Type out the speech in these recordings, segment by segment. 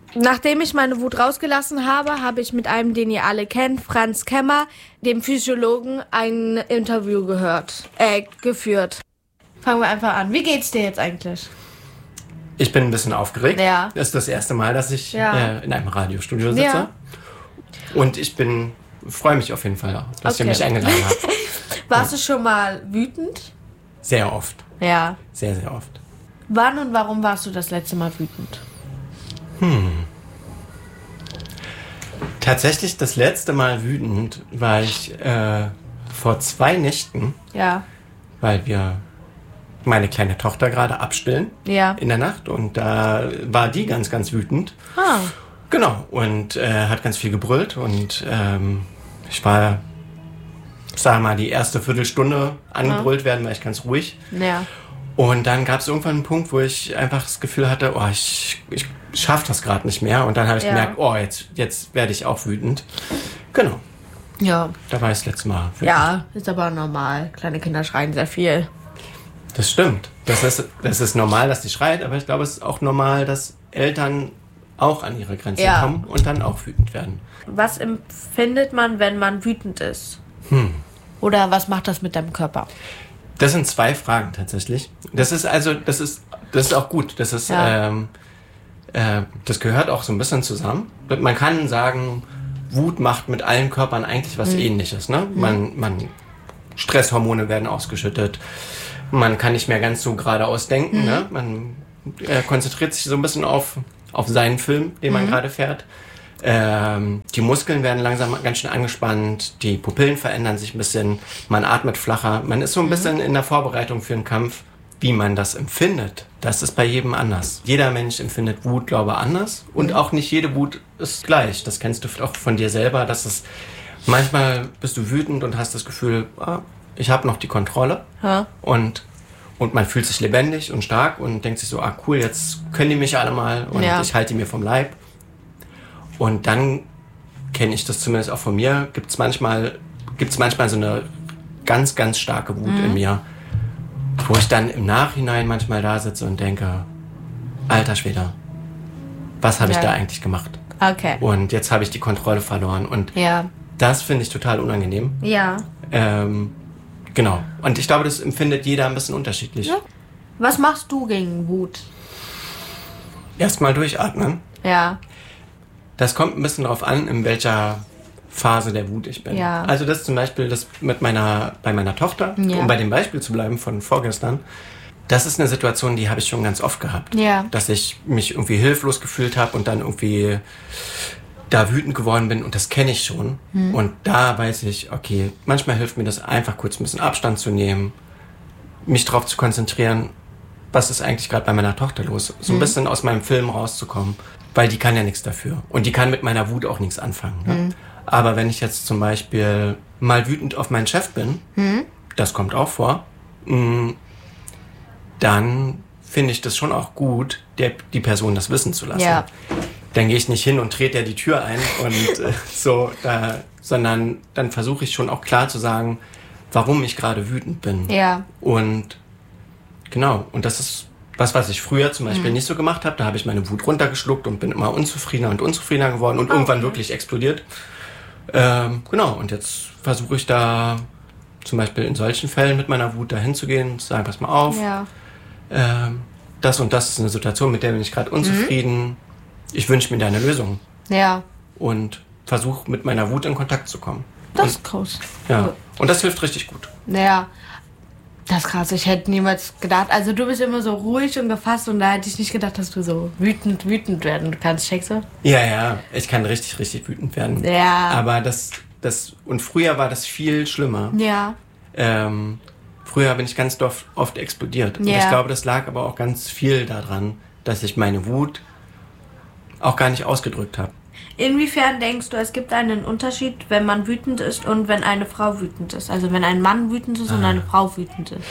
Nachdem ich meine Wut rausgelassen habe, habe ich mit einem, den ihr alle kennt, Franz Kemmer, dem Physiologen, ein Interview geführt. Fangen wir einfach an. Wie geht's dir jetzt eigentlich? Ich bin ein bisschen aufgeregt. Ja. Das ist das erste Mal, dass ich in einem Radiostudio sitze. Ja. Und ich freue mich auf jeden Fall, dass ihr mich eingeladen habt. Warst du schon mal wütend? Sehr oft. Ja. Sehr, sehr oft. Wann und warum warst du das letzte Mal wütend? Tatsächlich das letzte Mal wütend war ich vor 2 Nächten, Ja. weil wir meine kleine Tochter gerade abstillen in der Nacht. Und da war die ganz, ganz wütend. Ah. Genau. Und hat ganz viel gebrüllt. Und ich war, sag mal, die erste Viertelstunde angebrüllt werden, war ich ganz ruhig. Ja. Und dann gab es irgendwann einen Punkt, wo ich einfach das Gefühl hatte, oh, ich schaffe das gerade nicht mehr. Und dann habe ich gemerkt, oh, jetzt werde ich auch wütend. Genau. Ja. Da war ich das letzte Mal wütend. Ja, ist aber normal. Kleine Kinder schreien sehr viel. Das stimmt. Das ist normal, dass die schreit, aber ich glaube, es ist auch normal, dass Eltern auch an ihre Grenzen kommen und dann auch wütend werden. Was empfindet man, wenn man wütend ist? Oder was macht das mit deinem Körper? Das sind 2 Fragen tatsächlich. Das ist auch gut. Das ist, das gehört auch so ein bisschen zusammen. Man kann sagen, Wut macht mit allen Körpern eigentlich was Ähnliches. Ne? Stresshormone werden ausgeschüttet. Man kann nicht mehr ganz so geradeaus denken. Ne? Man konzentriert sich so ein bisschen auf seinen Film, den man gerade fährt. Die Muskeln werden langsam ganz schön angespannt, die Pupillen verändern sich ein bisschen, man atmet flacher, man ist so ein bisschen in der Vorbereitung für einen Kampf. Wie man das empfindet, das ist bei jedem anders. Jeder Mensch empfindet Wut, glaube ich, anders. Und auch nicht jede Wut ist gleich. Das kennst du auch von dir selber, dass es manchmal bist du wütend und hast das Gefühl, ich habe noch die Kontrolle. Ja. Und man fühlt sich lebendig und stark und denkt sich so, cool, jetzt können die mich alle mal und ich halte die mir vom Leib. Und dann kenne ich das zumindest auch von mir, gibt's manchmal so eine ganz, ganz starke Wut in mir, wo ich dann im Nachhinein manchmal da sitze und denke, alter Schwede, was habe ich da eigentlich gemacht? Okay. Und jetzt habe ich die Kontrolle verloren und das finde ich total unangenehm. Ja. Genau. Und ich glaube, das empfindet jeder ein bisschen unterschiedlich. Ja. Was machst du gegen Wut? Erstmal durchatmen. Ja. Das kommt ein bisschen drauf an, in welcher Phase der Wut ich bin. Ja. Also das zum Beispiel das bei meiner Tochter, um bei dem Beispiel zu bleiben von vorgestern, das ist eine Situation, die habe ich schon ganz oft gehabt. Ja. Dass ich mich irgendwie hilflos gefühlt habe und dann irgendwie da wütend geworden bin und das kenne ich schon. Und da weiß ich, okay, manchmal hilft mir das einfach kurz ein bisschen Abstand zu nehmen, mich darauf zu konzentrieren, was ist eigentlich gerade bei meiner Tochter los? So ein bisschen aus meinem Film rauszukommen, weil die kann ja nichts dafür. Und die kann mit meiner Wut auch nichts anfangen. Ne? Aber wenn ich jetzt zum Beispiel mal wütend auf meinen Chef bin, das kommt auch vor, dann finde ich das schon auch gut, die Person das wissen zu lassen. Ja. Dann gehe ich nicht hin und trete die Tür ein und sondern dann versuche ich schon auch klar zu sagen, warum ich gerade wütend bin. Ja. Und genau, und das ist was ich früher zum Beispiel nicht so gemacht habe. Da habe ich meine Wut runtergeschluckt und bin immer unzufriedener geworden und irgendwann wirklich explodiert. Genau, und jetzt versuche ich da zum Beispiel in solchen Fällen mit meiner Wut dahin zu gehen und zu sagen, pass mal auf, das und das ist eine Situation, mit der bin ich gerade unzufrieden. Ich wünsche mir da eine Lösung. Ja. Und versuche mit meiner Wut in Kontakt zu kommen. Das ist groß. Ja, und das hilft richtig gut. Ja. Das ist krass, ich hätte niemals gedacht, also du bist immer so ruhig und gefasst und da hätte ich nicht gedacht, dass du so wütend werden kannst, checkst du? Ja, ich kann richtig, richtig wütend werden. Ja. Aber und früher war das viel schlimmer. Ja. Früher bin ich ganz oft explodiert. Und ich glaube, das lag aber auch ganz viel daran, dass ich meine Wut auch gar nicht ausgedrückt habe. Inwiefern denkst du, es gibt einen Unterschied, wenn man wütend ist und wenn eine Frau wütend ist? Also wenn ein Mann wütend ist und eine Frau wütend ist?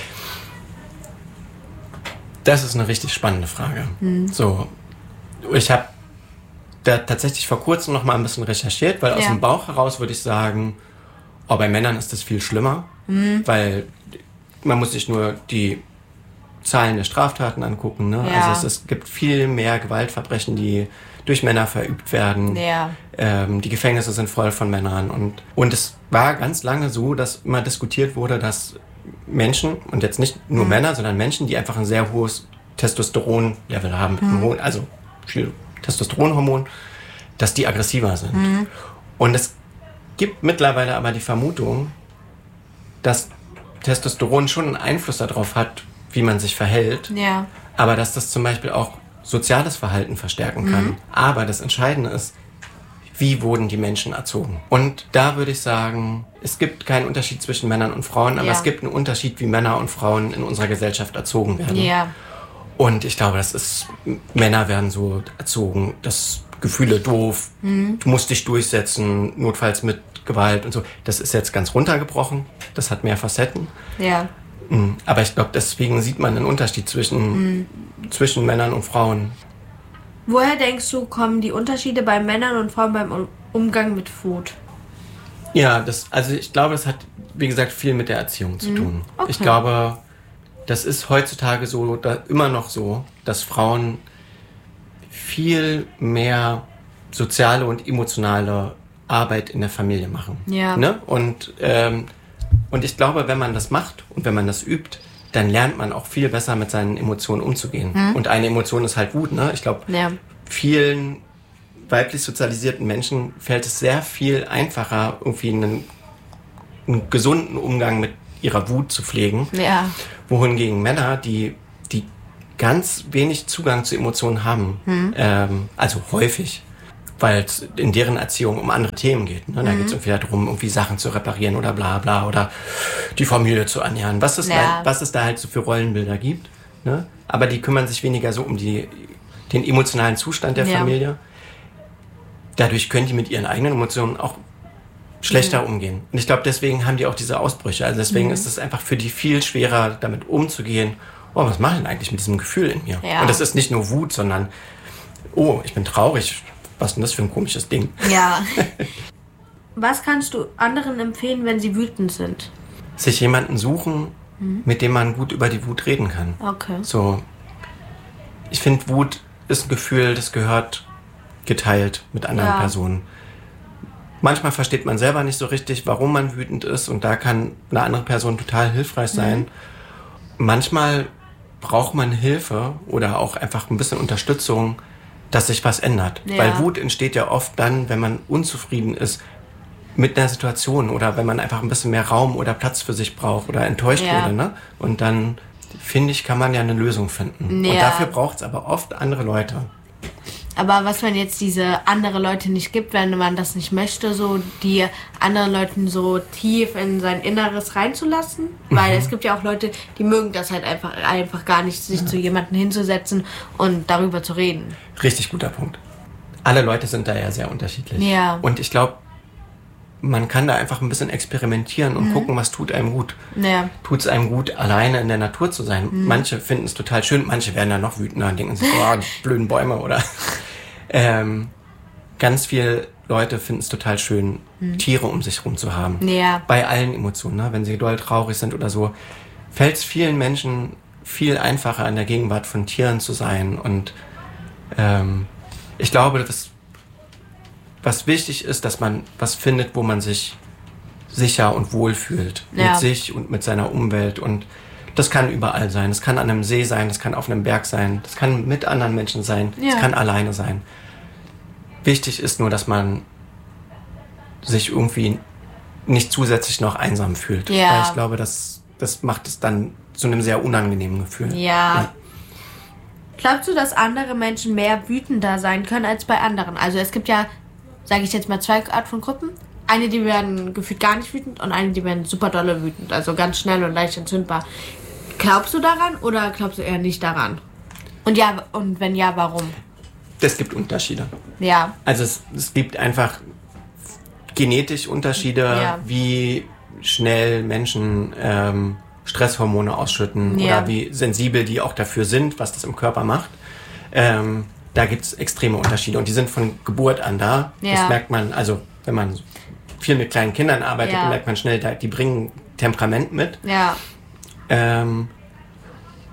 Das ist eine richtig spannende Frage. So, ich habe da tatsächlich vor kurzem noch mal ein bisschen recherchiert, weil aus dem Bauch heraus würde ich sagen, bei Männern ist das viel schlimmer, weil man muss sich nur die Zahlen der Straftaten angucken. Ne? Ja. Also es gibt viel mehr Gewaltverbrechen, die durch Männer verübt werden. Ja. Die Gefängnisse sind voll von Männern. Und es war ganz lange so, dass immer diskutiert wurde, dass Menschen, und jetzt nicht nur Männer, sondern Menschen, die einfach ein sehr hohes Testosteron-Level haben, also viel Testosteronhormon, dass die aggressiver sind. Und es gibt mittlerweile aber die Vermutung, dass Testosteron schon einen Einfluss darauf hat, wie man sich verhält, aber dass das zum Beispiel auch soziales Verhalten verstärken kann. Aber das Entscheidende ist, wie wurden die Menschen erzogen? Und da würde ich sagen, es gibt keinen Unterschied zwischen Männern und Frauen, aber es gibt einen Unterschied, wie Männer und Frauen in unserer Gesellschaft erzogen werden. Ja. Und ich glaube, Männer werden so erzogen, dass Gefühle doof, du musst dich durchsetzen, notfalls mit Gewalt und so. Das ist jetzt ganz runtergebrochen, das hat mehr Facetten. Ja. Aber ich glaube, deswegen sieht man einen Unterschied zwischen Männern und Frauen. Woher denkst du, kommen die Unterschiede bei Männern und Frauen beim Umgang mit Wut? Ja, also ich glaube, das hat, wie gesagt, viel mit der Erziehung zu tun. Okay. Ich glaube, das ist heutzutage so, immer noch so, dass Frauen viel mehr soziale und emotionale Arbeit in der Familie machen. Ja. Ne? Und ich glaube, wenn man das macht und wenn man das übt, dann lernt man auch viel besser mit seinen Emotionen umzugehen. Und eine Emotion ist halt Wut. Ne? Ich glaube, vielen weiblich sozialisierten Menschen fällt es sehr viel einfacher, irgendwie einen gesunden Umgang mit ihrer Wut zu pflegen. Ja. Wohingegen Männer, die ganz wenig Zugang zu Emotionen haben, also häufig, weil es in deren Erziehung um andere Themen geht. Ne? Da geht es irgendwie darum, irgendwie Sachen zu reparieren oder bla bla oder die Familie zu ernähren. Was es da halt so für Rollenbilder gibt. Ne? Aber die kümmern sich weniger so um den emotionalen Zustand der Familie. Dadurch können die mit ihren eigenen Emotionen auch schlechter umgehen. Und ich glaube, deswegen haben die auch diese Ausbrüche. Also deswegen ist es einfach für die viel schwerer, damit umzugehen. Oh, was mache ich denn eigentlich mit diesem Gefühl in mir? Ja. Und das ist nicht nur Wut, sondern oh, ich bin traurig. Was ist denn das für ein komisches Ding? Ja. Was kannst du anderen empfehlen, wenn sie wütend sind? Sich jemanden suchen, mit dem man gut über die Wut reden kann. Okay. So, ich finde, Wut ist ein Gefühl, das gehört geteilt mit anderen Personen. Manchmal versteht man selber nicht so richtig, warum man wütend ist, und da kann eine andere Person total hilfreich sein. Manchmal braucht man Hilfe oder auch einfach ein bisschen Unterstützung, dass sich was ändert. Ja. Weil Wut entsteht ja oft dann, wenn man unzufrieden ist mit einer Situation oder wenn man einfach ein bisschen mehr Raum oder Platz für sich braucht oder enttäuscht wurde. Ne? Und dann, finde ich, kann man ja eine Lösung finden. Ja. Und dafür braucht es aber oft andere Leute. Aber was, wenn jetzt diese andere Leute nicht gibt, wenn man das nicht möchte, so die anderen Leuten so tief in sein Inneres reinzulassen? Weil es gibt ja auch Leute, die mögen das halt einfach gar nicht, sich zu jemandem hinzusetzen und darüber zu reden. Richtig guter Punkt. Alle Leute sind da ja sehr unterschiedlich. Ja. Und ich glaube, man kann da einfach ein bisschen experimentieren und gucken, was tut einem gut. Ja. Tut es einem gut, alleine in der Natur zu sein? Manche finden es total schön, manche werden dann noch wütender und denken sich, oh, die blöden Bäume oder... ganz viele Leute finden es total schön, Tiere um sich herum zu haben. Ja. Bei allen Emotionen, ne? Wenn sie doll traurig sind oder so, fällt es vielen Menschen viel einfacher, in der Gegenwart von Tieren zu sein. Und ich glaube, was wichtig ist, dass man was findet, wo man sich sicher und wohl fühlt. Mit sich und mit seiner Umwelt. Und das kann überall sein. Das kann an einem See sein, das kann auf einem Berg sein, das kann mit anderen Menschen sein, das kann alleine sein. Wichtig ist nur, dass man sich irgendwie nicht zusätzlich noch einsam fühlt. Ja. Weil ich glaube, das macht es dann zu einem sehr unangenehmen Gefühl. Ja. Glaubst du, dass andere Menschen mehr wütender sein können als bei anderen? Also es gibt ja, sage ich jetzt mal, zwei Arten von Gruppen. Eine, die werden gefühlt gar nicht wütend, und eine, die werden super dolle wütend. Also ganz schnell und leicht entzündbar. Glaubst du daran oder glaubst du eher nicht daran? Und wenn ja, warum? Es gibt Unterschiede. Ja. Also es gibt einfach genetisch Unterschiede, wie schnell Menschen Stresshormone ausschütten oder wie sensibel die auch dafür sind, was das im Körper macht. Da gibt es extreme Unterschiede und die sind von Geburt an da. Das merkt man, also wenn man viel mit kleinen Kindern arbeitet, merkt man schnell, die bringen Temperament mit. Ja.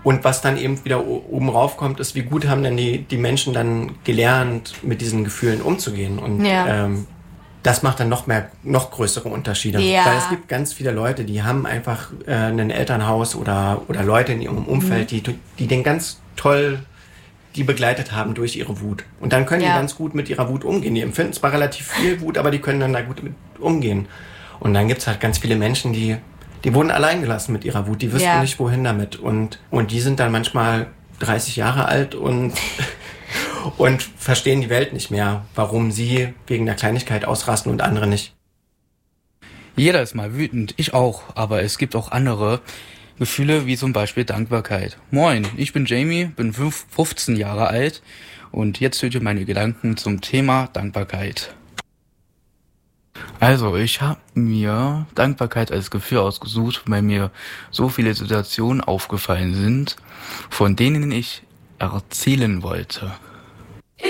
Und was dann eben wieder oben rauf kommt, ist, wie gut haben denn die Menschen dann gelernt, mit diesen Gefühlen umzugehen. Und das macht dann noch größere Unterschiede. Ja. Weil es gibt ganz viele Leute, die haben einfach ein Elternhaus oder Leute in ihrem Umfeld, die den ganz toll die begleitet haben durch ihre Wut. Und dann können die ganz gut mit ihrer Wut umgehen. Die empfinden zwar relativ viel Wut, aber die können dann da gut mit umgehen. Und dann gibt's halt ganz viele Menschen, die wurden allein gelassen mit ihrer Wut. Die wüssten nicht, wohin damit. Und die sind dann manchmal 30 Jahre alt und verstehen die Welt nicht mehr, warum sie wegen der Kleinigkeit ausrasten und andere nicht. Jeder ist mal wütend, ich auch, aber es gibt auch andere Gefühle, wie zum Beispiel Dankbarkeit. Moin, ich bin Jamie, bin 15 Jahre alt und jetzt hört ihr meine Gedanken zum Thema Dankbarkeit. Also, ich habe mir Dankbarkeit als Gefühl ausgesucht, weil mir so viele Situationen aufgefallen sind, von denen ich erzählen wollte.